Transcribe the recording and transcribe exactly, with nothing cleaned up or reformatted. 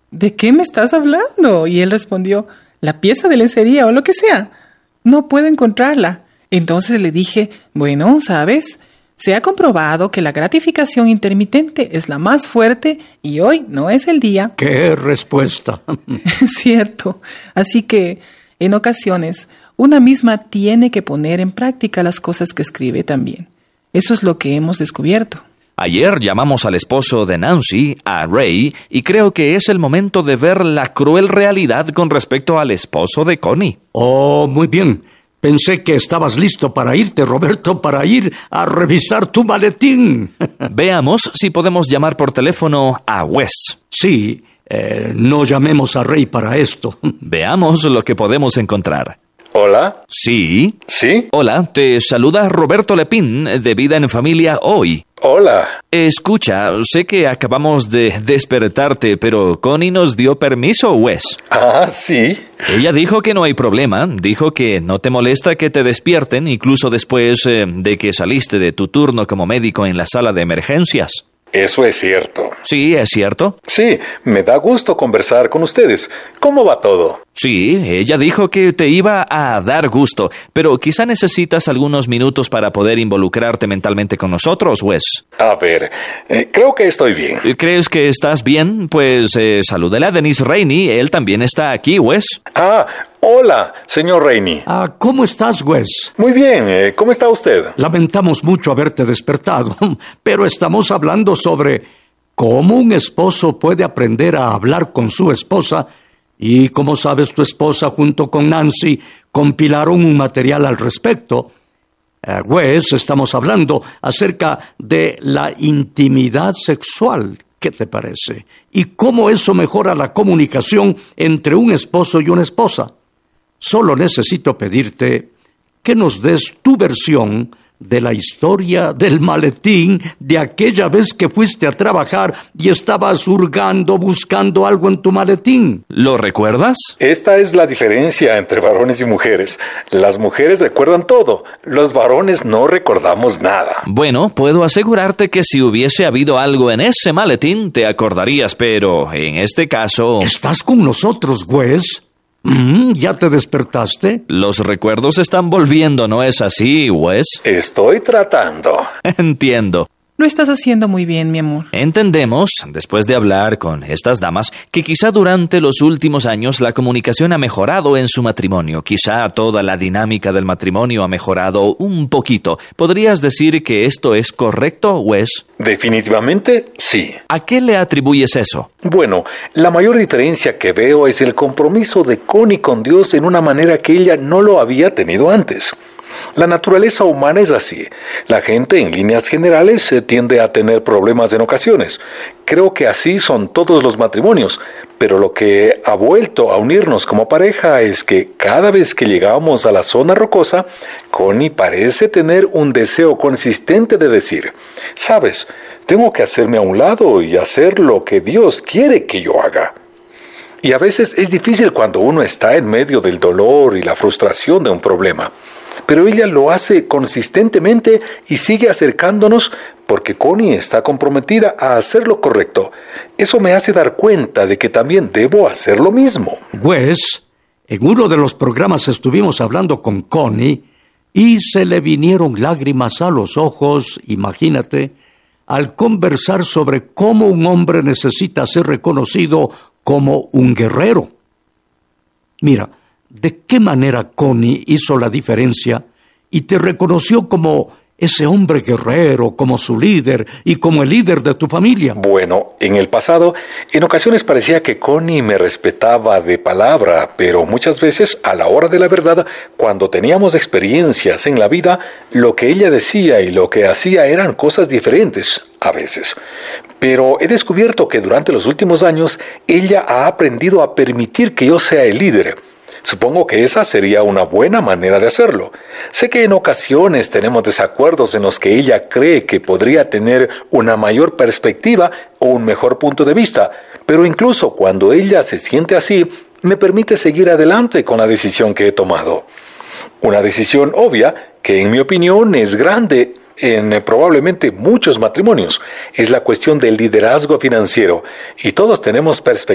¿de qué me estás hablando? Y él respondió, la pieza de lencería o lo que sea. No puedo encontrarla. Entonces le dije, bueno, ¿sabes? Se ha comprobado que la gratificación intermitente es la más fuerte y hoy no es el día. ¡Qué respuesta! Cierto. Así que, en ocasiones, una misma tiene que poner en práctica las cosas que escribe también. Eso es lo que hemos descubierto. Ayer llamamos al esposo de Nancy, a Ray, y creo que es el momento de ver la cruel realidad con respecto al esposo de Connie. Oh, muy bien. Pensé que estabas listo para irte, Roberto, para ir a revisar tu maletín. Veamos si podemos llamar por teléfono a Wes. Sí, eh, no llamemos a Ray para esto. Veamos lo que podemos encontrar. ¿Hola? ¿Sí? ¿Sí? Hola, te saluda Roberto Lepín, de Vida en Familia Hoy. Hola. Escucha, sé que acabamos de despertarte, pero Connie nos dio permiso, Wes. Ah, sí. Ella dijo que no hay problema, dijo que no te molesta que te despierten, incluso después eh, de que saliste de tu turno como médico en la sala de emergencias. Eso es cierto. Sí, ¿es cierto? Sí, me da gusto conversar con ustedes. ¿Cómo va todo? Sí, ella dijo que te iba a dar gusto, pero quizá necesitas algunos minutos para poder involucrarte mentalmente con nosotros, Wes. A ver, eh, creo que estoy bien. ¿Crees que estás bien? Pues eh, salúdale a Dennis Rainey, él también está aquí, Wes. Ah, hola, señor Rainey. Ah, ¿cómo estás, Wes? Muy bien, eh, ¿cómo está usted? Lamentamos mucho haberte despertado, pero estamos hablando sobre cómo un esposo puede aprender a hablar con su esposa. Y como sabes, tu esposa junto con Nancy compilaron un material al respecto. Eh, Wes, estamos hablando acerca de la intimidad sexual. ¿Qué te parece? Y cómo eso mejora la comunicación entre un esposo y una esposa. Solo necesito pedirte que nos des tu versión de la historia del maletín de aquella vez que fuiste a trabajar y estabas hurgando buscando algo en tu maletín. ¿Lo recuerdas? Esta es la diferencia entre varones y mujeres. Las mujeres recuerdan todo, los varones no recordamos nada. Bueno, puedo asegurarte que si hubiese habido algo en ese maletín te acordarías, pero en este caso... ¿Estás con nosotros, Wes? Mm, ¿Ya te despertaste? Los recuerdos están volviendo, ¿no es así, Wes? Estoy tratando. Entiendo. Lo estás haciendo muy bien, mi amor. Entendemos, después de hablar con estas damas, que quizá durante los últimos años la comunicación ha mejorado en su matrimonio. Quizá toda la dinámica del matrimonio ha mejorado un poquito. ¿Podrías decir que esto es correcto, Wes? Definitivamente, sí. ¿A qué le atribuyes eso? Bueno, la mayor diferencia que veo es el compromiso de Connie con Dios en una manera que ella no lo había tenido antes. La naturaleza humana es así. La gente, en líneas generales, se tiende a tener problemas en ocasiones. Creo que así son todos los matrimonios, pero lo que ha vuelto a unirnos como pareja es que cada vez que llegamos a la zona rocosa, Connie parece tener un deseo consistente de decir, ¿sabes? Tengo que hacerme a un lado y hacer lo que Dios quiere que yo haga. Y a veces es difícil cuando uno está en medio del dolor y la frustración de un problema. Pero ella lo hace consistentemente y sigue acercándonos porque Connie está comprometida a hacer lo correcto. Eso me hace dar cuenta de que también debo hacer lo mismo. Wes, en uno de los programas estuvimos hablando con Connie y se le vinieron lágrimas a los ojos, imagínate, al conversar sobre cómo un hombre necesita ser reconocido como un guerrero. Mira, ¿de qué manera Connie hizo la diferencia y te reconoció como ese hombre guerrero, como su líder y como el líder de tu familia? Bueno, en el pasado, en ocasiones parecía que Connie me respetaba de palabra, pero muchas veces, a la hora de la verdad, cuando teníamos experiencias en la vida, lo que ella decía y lo que hacía eran cosas diferentes, a veces. Pero he descubierto que durante los últimos años, ella ha aprendido a permitir que yo sea el líder. Supongo que esa sería una buena manera de hacerlo. Sé que en ocasiones tenemos desacuerdos en los que ella cree que podría tener una mayor perspectiva o un mejor punto de vista, pero incluso cuando ella se siente así, me permite seguir adelante con la decisión que he tomado. Una decisión obvia que, en mi opinión, es grande en eh, probablemente muchos matrimonios. Es la cuestión del liderazgo financiero, y todos tenemos perspectivas